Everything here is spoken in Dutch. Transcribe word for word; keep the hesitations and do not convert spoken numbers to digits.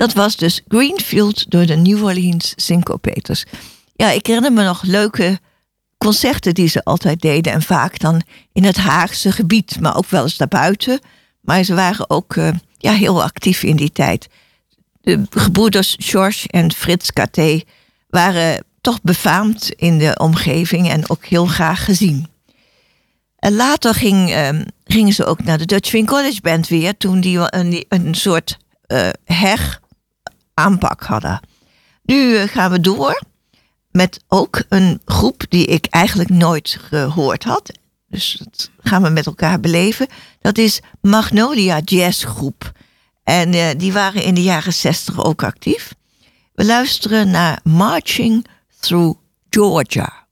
Dat was dus Greenfield door de New Orleans Syncopators. Ja, ik herinner me nog leuke concerten die ze altijd deden. En vaak dan in het Haagse gebied, maar ook wel eens daarbuiten. Maar ze waren ook uh, ja, heel actief in die tijd. De gebroeders George en Frits Katé waren toch befaamd in de omgeving en ook heel graag gezien. En later ging, uh, gingen ze ook naar de Dutch Swing College Band weer, toen die een, een soort uh, heraanpak hadden. Nu uh, gaan we door met ook een groep die ik eigenlijk nooit gehoord had. Dus dat gaan we met elkaar beleven. Dat is Magnolia Jazz Groep. En uh, die waren in de jaren zestig ook actief. We luisteren naar Marching Through Georgia.